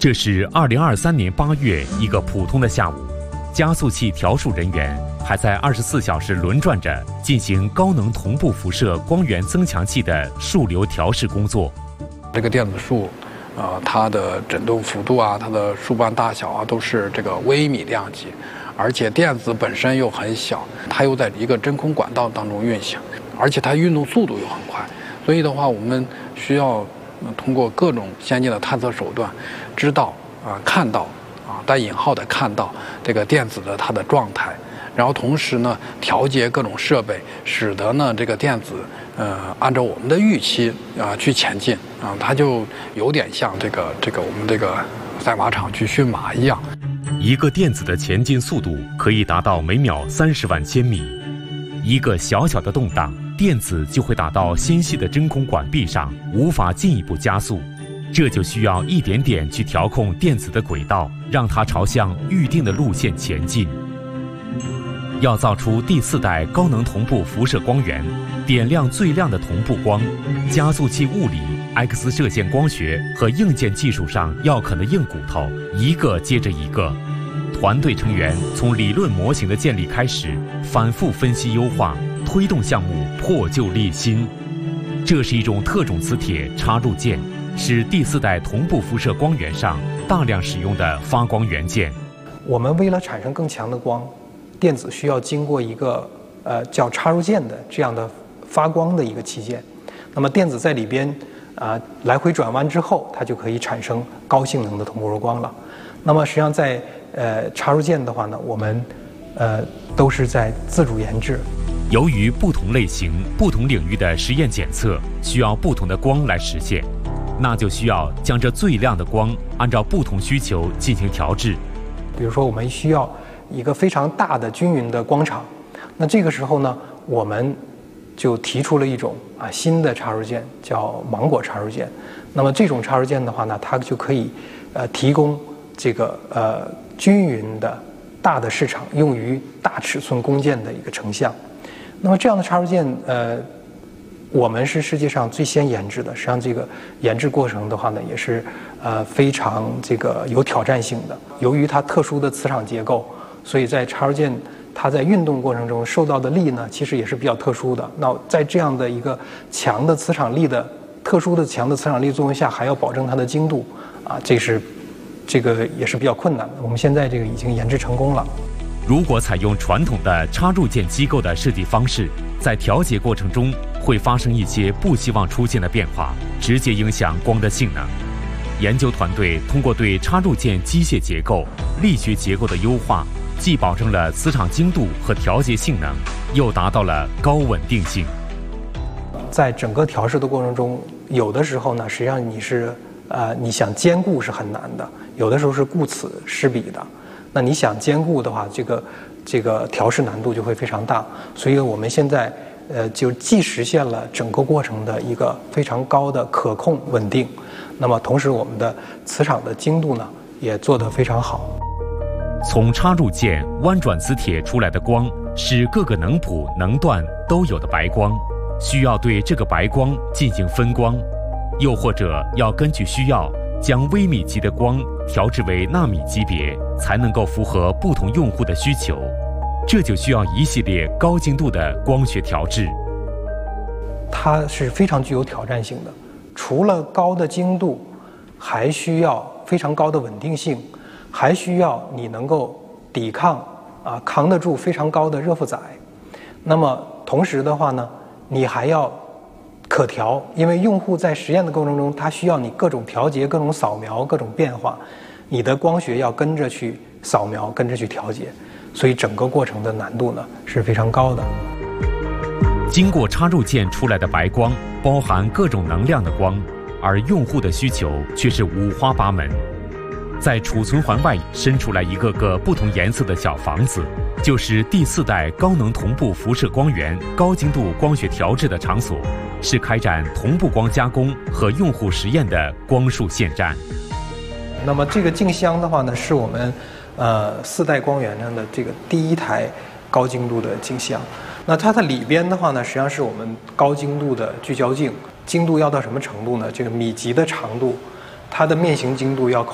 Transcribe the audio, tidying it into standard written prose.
这是2023年8月一个普通的下午，加速器调数人员还在24小时轮转着进行高能同步辐射光源增强器的数流调试工作。 这个电子束，它的振动幅度啊，它的束瓣大小啊，都是这个微米量级，而且电子本身又很小，它又在一个真空管道当中运行，而且它运动速度又很快，所以的话，我们需要通过各种先进的探测手段，知道看到带引号的看到这个电子的它的状态，然后同时呢调节各种设备，使得呢这个电子按照我们的预期去前进它就有点像这个我们这个赛马场去驯马一样。 一个电子的前进速度可以达到每秒30万千米，一个小小的动荡，电子就会打到纤细的真空管壁上，无法进一步加速。这就需要一点点去调控电子的轨道，让它朝向预定的路线前进。要造出第4代高能同步辐射光源，点亮最亮的同步光，加速器物理、X 射线光学和硬件技术上要啃的硬骨头，一个接着一个。团队成员从理论模型的建立开始，反复分析优化，推动项目破旧立新。这是一种特种磁铁插入件，是第4代同步辐射光源上大量使用的发光元件。 我们为了产生更强的光，电子需要经过一个叫插入件的这样的发光的一个器件。那么电子在里边来回转弯之后，它就可以产生高性能的同步柔光了。那么实际上在插入件的话呢，我们都是在自主研制。 由于不同类型、不同领域的实验检测需要不同的光来实现，那就需要将这最亮的光按照不同需求进行调制。 比如说，我们需要一个非常大的均匀的光场，那这个时候呢，我们就提出了一种新的插入件，叫芒果插入件。那么这种插入件的话呢，它就可以提供这个均匀的大的市场，用于大尺寸工件的一个成像。那么这样的插入件，我们是世界上最先研制的。实际上，这个研制过程的话呢，也是非常这个有挑战性的。由于它特殊的磁场结构，所以在插入件它在运动过程中受到的力呢，其实也是比较特殊的。那在这样的一个强的磁场力的特殊的强的磁场力作用下，还要保证它的精度这个也是比较困难的。我们现在这个已经研制成功了。 如果采用传统的插入件机构的设计方式，在调节过程中会发生一些不希望出现的变化，直接影响光的性能。研究团队通过对插入件机械结构、力学结构的优化，既保证了磁场精度和调节性能，又达到了高稳定性。 在整个调试的过程中，有的时候呢，实际上你想兼顾是很难的，有的时候是顾此失彼的。那你想兼顾的话，这个调试难度就会非常大。所以我们现在就既实现了整个过程的一个非常高的可控稳定，那么同时我们的磁场的精度呢也做得非常好。 从插入件弯转磁铁出来的光是各个能谱能段都有的白光，需要对这个白光进行分光，又或者要根据需要将微米级的光调制为纳米级别，才能够符合不同用户的需求。这就需要一系列高精度的光学调制， 它是非常具有挑战性的。除了高的精度，还需要非常高的稳定性，还需要你能够抵抗扛得住非常高的热负载。那么同时的话呢，你还要可调，因为用户在实验的过程中，他需要你各种调节、各种扫描、各种变化，你的光学要跟着去扫描、跟着去调节，所以整个过程的难度呢是非常高的。 经过插入件出来的白光包含各种能量的光，而用户的需求却是五花八门。在储存环外伸出来一个个不同颜色的小房子，就是第4代高能同步辐射光源高精度光学调制的场所，是开展同步光加工和用户实验的光束线站。 那么这个镜箱的话呢，是我们4代光源上的这个第1台高精度的镜箱。那它的里边的话呢，实际上是我们高精度的聚焦镜，精度要到什么程度呢？这个米级的长度，它的面型精度要